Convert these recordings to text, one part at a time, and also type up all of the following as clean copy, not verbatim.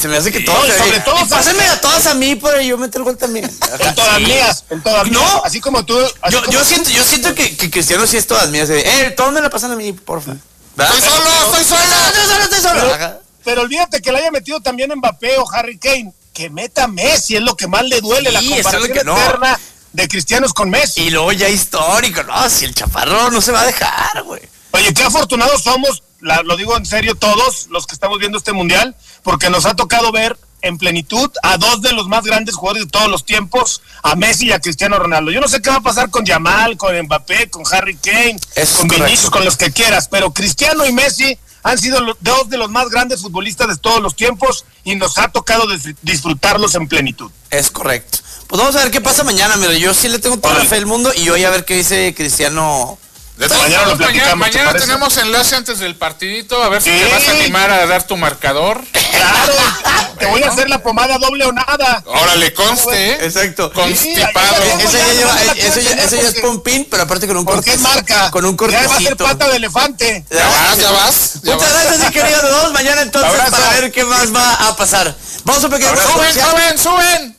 Se me hace que todos. Sobre todo, pásenme a todas a mí, pero yo meto el gol también. En todas mías, No, así como tú. Yo siento que Cristiano sí es todas mías. Todos me la pasan a mí, porfa. Estoy solo. Pero olvídate que le haya metido también Mbappé o Harry Kane. Que meta Messi, es lo que más le duele, la comparación eterna de cristianos con Messi. Y luego ya histórico, no, si el chaparro no se va a dejar, güey. Oye, qué afortunados somos, lo digo en serio, todos los que estamos viendo este mundial, porque nos ha tocado ver en plenitud a dos de los más grandes jugadores de todos los tiempos, a Messi y a Cristiano Ronaldo. Yo no sé qué va a pasar con Yamal, con Mbappé, con Harry Kane, con Vinicius, con los que quieras, pero Cristiano y Messi han sido dos de los más grandes futbolistas de todos los tiempos y nos ha tocado disfrutarlos en plenitud. Es correcto. Pues vamos a ver qué pasa mañana, mira, yo sí le tengo toda la fe del mundo y hoy a ver qué dice Cristiano. Mañana tenemos enlace antes del partidito, a ver si te vas a animar a dar tu marcador. Claro, te voy a hacer la pomada doble o nada. Órale, conste, Exacto. Constipado. Eso ya es pompín, pero aparte con un corte. ¿Con qué marca? Con un cortecito. Ya va a ser pata de elefante. Ya vas. Muchas gracias, mi querido. Nos vemos mañana entonces para ver qué más va a pasar. Vamos a un pequeño corte. ¡Suben!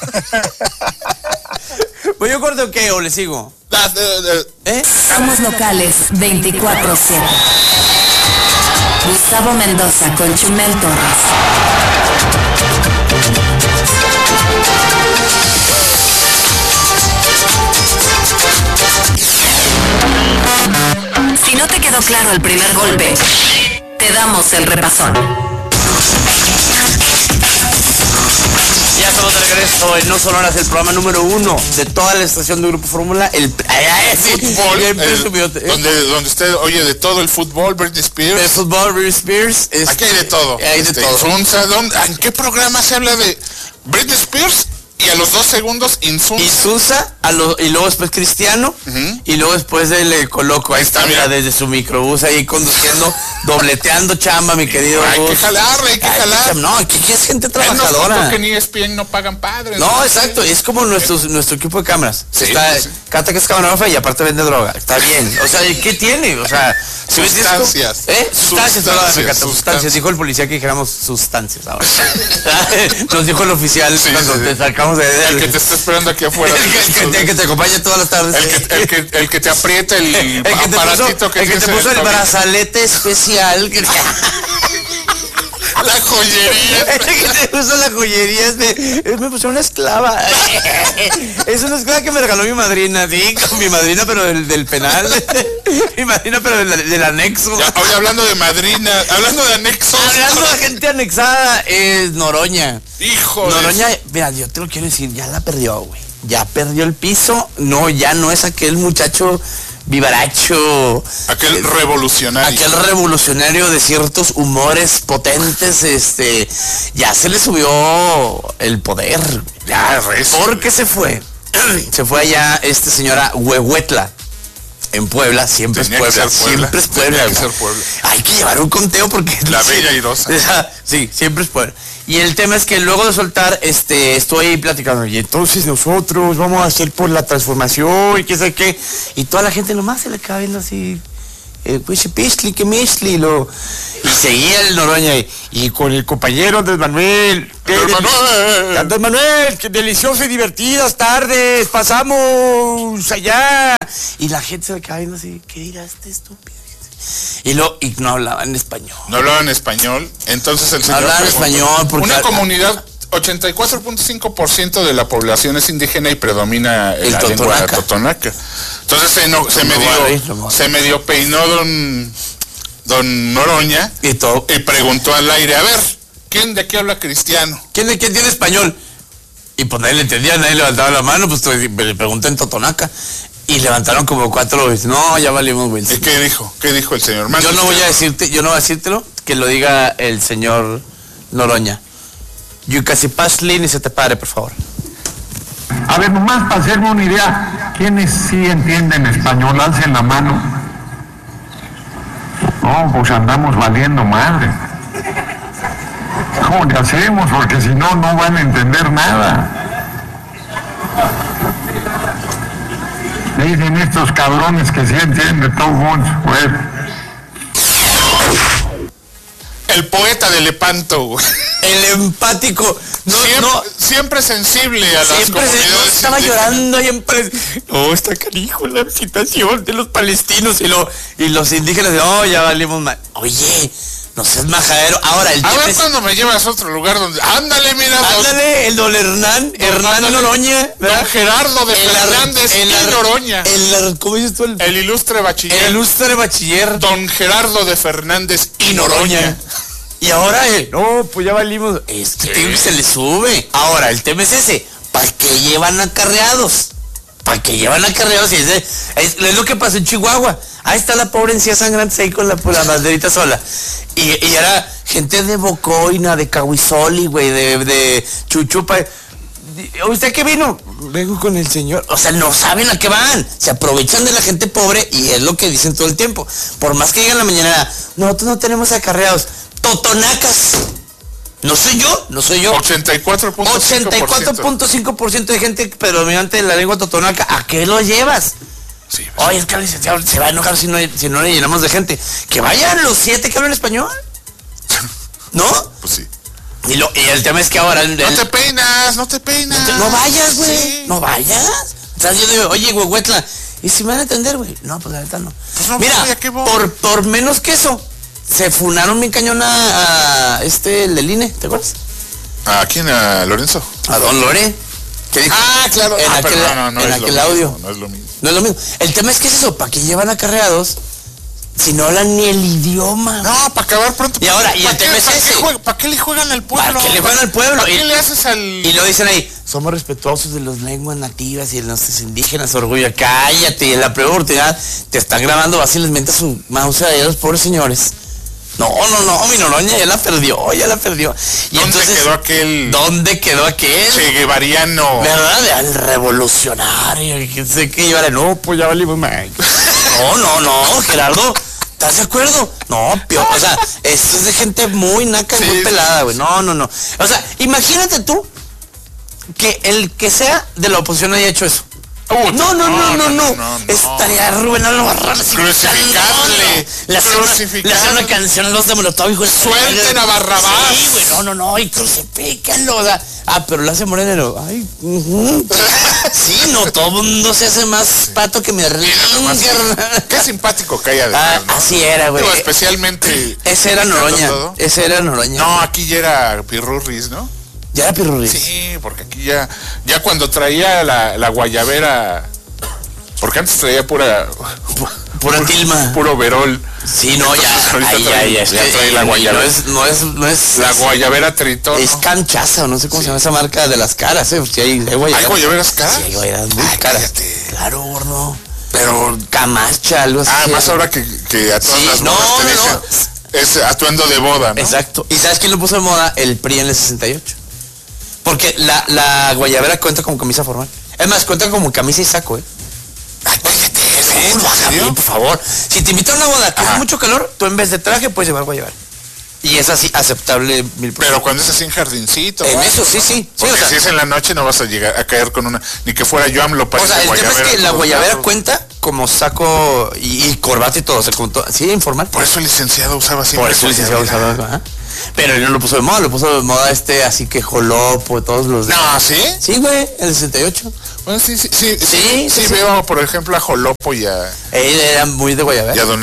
¿Voy yo corte o qué? ¿O le sigo? Somos locales 24/7. Gustavo Mendoza con Chumel Torres. Si no te quedó claro el primer golpe, te damos el repasón. Ya estamos de regreso en No Sonoras, el programa número 1 de toda la estación de Grupo Fórmula, el fútbol, donde usted oye de todo el fútbol, Britney Spears. El fútbol, Britney Spears. Aquí hay de todo. Hay de todo. ¿En qué programa se habla de Britney Spears? Y a los 2 segundos Insunza, y luego después Cristiano, y luego después le coloco, ahí está, mira, desde su microbús ahí conduciendo, dobleteando chamba, mi querido. Hay que jalar. No, aquí es gente trabajadora. No, porque ni ESPN no pagan padres. No, exacto, es como nuestro equipo de cámaras. Cata que es camarógrafa y aparte vende droga, está bien. O sea, ¿qué tiene? O sea, sustancias. Sustancias, dijo el policía que dijéramos sustancias ahora. Nos dijo el oficial cuando te sacamos el que te está esperando aquí afuera. El que te acompaña todas las tardes. El que te aprieta el aparatito que te puso el brazalete especial. La joyería. El que te puso la joyería me puso una esclava. Es una esclava que me regaló mi madrina, sí, con mi madrina, pero del penal. Mi madrina, pero del anexo. Hoy hablando de madrina, hablando de anexos. Hablando de gente anexada, es Noroña. Hijo Noroña, mira, yo te lo quiero decir, ya la perdió, güey. Ya perdió el piso. No, ya no es aquel muchacho vivaracho, aquel revolucionario de ciertos humores potentes. Ya se le subió el poder, porque se fue allá señora Huehuetla en Puebla. Siempre es Puebla. Hay que llevar un conteo porque la bella irosa. Sí, siempre es Puebla. Y el tema es que luego de soltar, estoy platicando, y entonces nosotros vamos a hacer por la transformación y qué sé qué, y toda la gente nomás se le acaba viendo así, pues pishli, que mishli, y seguía el Noroña, y con el compañero Andrés Manuel, qué delicioso y divertidas tardes, pasamos allá, y la gente se le acaba viendo así, ¿qué dirá este estúpido? Y no hablaban español. Entonces el señor hablaban español porque una comunidad, 84.5% de la población es indígena y predomina la lengua totonaca. Entonces se medio peinó don Noroña y preguntó al aire, a ver, ¿quién de aquí habla cristiano? ¿Quién tiene español? Y pues nadie le entendía, nadie levantaba la mano, pues le pregunté en totonaca. Y levantaron como 4 veces. No, ya valimos, güey. ¿Qué dijo el señor? Yo no voy a decírtelo, que lo diga el señor Noroña. Yucasipashli, ni se te pare, por favor. A ver, nomás para hacerme una idea, ¿quiénes sí entienden español? Alcen la mano. No, pues andamos valiendo madre. ¿Cómo le hacemos? Porque si no, no van a entender nada. Dicen estos cabrones que sí entienden todo mundo. El poeta del Lepanto, güey. El empático. Siempre sensible a las comunidades. Estaba llorando ahí en no, está canijo la situación de los palestinos y los indígenas. No, ya valimos mal. Oye, no seas majadero. Ahora, el a ver cuando me llevas a otro lugar donde... Ándale, mira. Ándale, el don Hernán Noroña. Don Gerardo de Fernández y Noroña. ¿Cómo dices tú? El ilustre bachiller. El ilustre bachiller. Don Gerardo de Fernández y Noroña. Y ahora, no, pues ya valimos. Es que se le sube. Ahora, el tema es ese. ¿Para qué llevan acarreados? Es lo que pasó en Chihuahua. Ahí está la pobre encía sangrante ahí con la banderita sola. Y era gente de Bocoina, de Cahuizoli, güey, de Chuchupa. ¿Usted qué vino? Vengo con el señor. O sea, no saben a qué van. Se aprovechan de la gente pobre y es lo que dicen todo el tiempo. Por más que digan la mañana, nosotros no tenemos acarreados. Totonacas. No soy yo. 84.5% de gente predominante de la lengua totonaca. ¿A qué lo llevas? Sí, oye, es que el licenciado se va a enojar si no le llenamos de gente. Que vayan los 7 que hablan español. ¿No? Pues sí. Y el tema es que ahora... No te peinas. No vayas, güey. Sí. No vayas. O sea, yo digo, oye, Huehuetla, ¿y si me van a atender, güey? No, pues la neta no. Pues no. Mira, ¿a qué voy? Por menos que eso, se funaron bien cañón a el del INE, ¿te acuerdas? ¿A quién? ¿A Lorenzo? A don Lore. Claro. En aquel audio. No es lo mismo. No es lo mismo. El tema es que es eso, ¿para qué llevan acarreados si no hablan ni el idioma? No, para acabar pronto. Y ahora, y el tema es ese. ¿Para qué le juegan al pueblo? ¿Para qué le juegan al pueblo? ¿Para qué le haces al...? Y lo dicen ahí, somos respetuosos de las lenguas nativas y de los indígenas, orgullo. Cállate, en la primera oportunidad te están grabando, vas y les mientas su mouse a los pobres señores. No, mi Noroña ya la perdió. Y ¿Dónde quedó aquel? Che Guevariano. ¿Verdad? Al revolucionario. Sé que llevará. No, pues ya valimos mal. No, Gerardo. ¿Estás de acuerdo? No, o sea, esto es de gente muy naca y muy pelada, güey. No. O sea, imagínate tú que el que sea de la oposición haya hecho eso. No. Estaría Rubén Albarrán crucificarle. Le hace una canción Los de Molotov, hijo. Suelten a Barrabás. Sí, güey, no, y crucifíquenlo. O sea, pero lo hace Moreno. Ay, sí, no, todo el mundo se hace más pato que me ríe. Qué simpático que haya de ¿no? Así era, güey. Especialmente. Ese era Noroña. No, aquí ya era Pirurris, ¿no? ¿Ya era Pirurris? Sí, porque aquí ya cuando traía la guayabera, porque antes traía pura tilma, puro verol. Sí, no, entonces, ya trae la guayabera. No es la guayabera Tritón. Es Canchaza, no sé cómo se llama esa marca de las caras, Si hay guayaberas caras. Sí, hay guayaberas muy caras. Claro, gordo. Pero Camacha, algo así. Más ahora que a todas las bodas te dicen, es atuendo de boda, ¿no? Exacto. ¿Y sabes quién lo puso de moda? El PRI en el 68. Porque la guayabera cuenta como camisa formal. Es más, cuenta como camisa y saco, Ay, cállate, por favor. Si te invitan a una boda que hace mucho calor, tú en vez de traje puedes llevar guayabera. Y es así, aceptable 1000%. Pero cuando es así en jardincito. En eso, sí. Porque si es en la noche no vas a llegar a caer con una... Ni que fuera yo AMLO para... O sea, el tema es que la guayabera cuenta como saco y corbata y todo. O sea, como todo, sí, informal. Por eso el licenciado usaba siempre. Por eso el licenciado usaba... Pero él no lo puso de moda, así que Jolopo, todos los... No, ¿sí? Sí, güey, el 68. Bueno, sí, veo, por ejemplo, a Jolopo y a... Él era muy de guayabera. Y a Don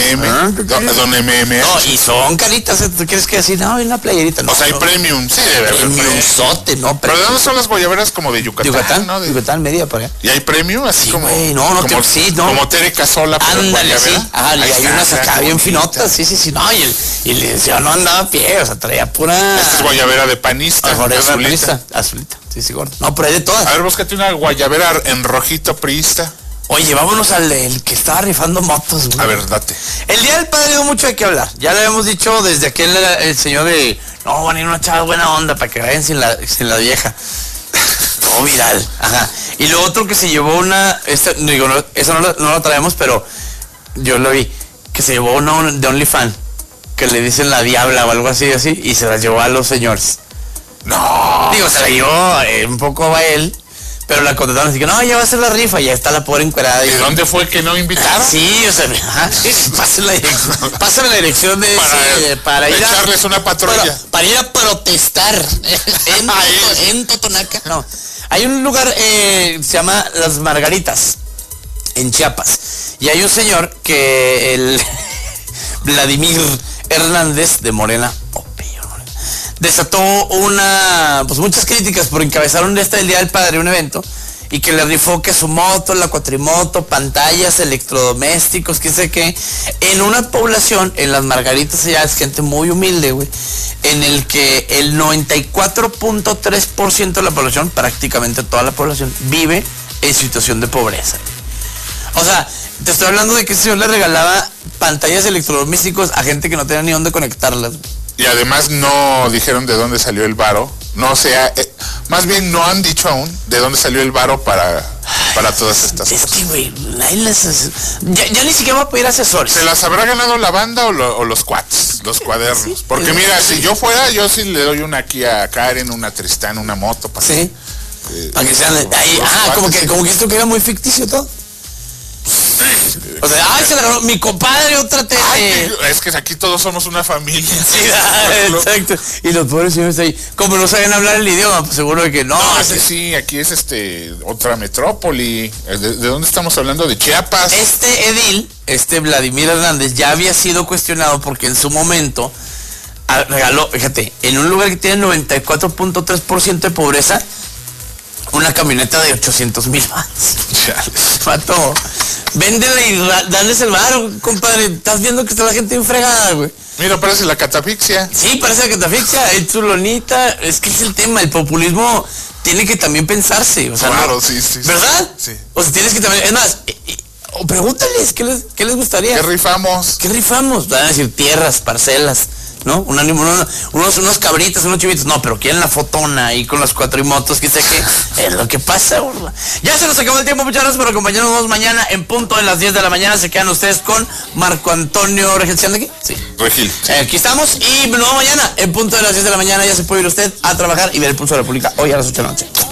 Don MMM. No, y son caritas, ¿tú quieres que así? No, hay una playerita. No, o sea, hay premium, sí, debe haber premiumzote, ¿no? Pero ¿de dónde son las guayaberas? Como de Yucatán, ¿no? Yucatán, media, por allá. ¿Y hay premium? Así sí, como... Güey, no. Como Tere Casola, pero ándale, sí. Y hay unas acá bien finotas, sí. No, y el licenciado no andaba a pie, o sea, traía pura... Esta es guayabera de panista. Azulita. Sí, gordo. No, pero hay de todas. A ver, búscate una guayabera en rojito priista. Oye, vámonos al que estaba rifando motos, güey. A ver, date. El Día del Padre dio mucho de qué hablar. Ya le habíamos dicho desde aquel el señor de... No, van a ir una chava buena onda para que vayan sin la vieja. Todo viral. Ajá. Y lo otro que se llevó una... esa no la traemos, pero yo lo vi. Que se llevó una de OnlyFans. Que le dicen la diabla o algo así, y se la llevó a los señores. No. Digo, se la llevó un poco a él, pero la contrataron así que no, ya va a ser la rifa, ya está la pobre encuerada. ¿Y dónde fue que no invitaron? Sí, o sea, pásame la dirección de para ir a echarles una patrulla. Para ir a protestar en Totonaca. No, hay un lugar se llama Las Margaritas en Chiapas y hay un señor que el Vladimir Hernández de Morena desató muchas críticas por encabezar el Día del Padre, un evento, y que le rifó que su moto, la cuatrimoto, pantallas, electrodomésticos, qué sé qué, en una población, en Las Margaritas, allá es gente muy humilde, güey, en el que el 94.3% de la población, prácticamente toda la población, vive en situación de pobreza. O sea, te estoy hablando de que ese señor le regalaba pantallas electrodomésticos a gente que no tenía ni dónde conectarlas. Y además no dijeron de dónde salió el varo. No sea, más bien no han dicho aún de dónde salió el varo para todas estas cosas. Es que, güey, ya ni siquiera va a pedir asesores. ¿Se las habrá ganado la banda o los cuads, los cuadernos? Sí, porque mira, si yo fuera, yo sí le doy una aquí a Karen, una a Tristán, una moto. Para sí. Para que sean ahí. Como que esto queda muy ficticio todo. O sea, se la ganó mi compadre otra tele. Es que aquí todos somos una familia. Sí, exacto. Y los pobres señores ahí, como no saben hablar el idioma, pues seguro de que no. Sí, aquí es otra metrópoli. ¿De dónde estamos hablando? De Chiapas. Este edil, Vladimir Hernández, ya había sido cuestionado porque en su momento regaló, fíjate, en un lugar que tiene 94.3% de pobreza, una camioneta de 800,000 Pato, véndele y dales el varo, compadre. Estás viendo que está la gente enfregada, güey. Mira, parece la catafixia. Sí, parece la catafixia. Es su lonita. Es que es el tema. El populismo tiene que también pensarse. O sea, claro, sí. ¿Verdad? Sí. O sea, tienes que también. Es más, pregúntales, ¿qué les gustaría? ¿Qué rifamos? Van a decir tierras, parcelas, ¿no? Unos cabritos, unos chivitos. No, pero quieren la fotona ahí con las cuatrimotos, que sé qué. Es lo que pasa, burla. Ya se nos acabó el tiempo. Muchas gracias por acompañarnos mañana en punto de las 10 de la mañana. Se quedan ustedes con Marco Antonio Regil. ¿Se anda aquí? Sí. Regil. Aquí estamos y nuevo mañana en punto de las 10 de la mañana. Ya se puede ir usted a trabajar y ver el Pulso de la República hoy a las 8 de la noche.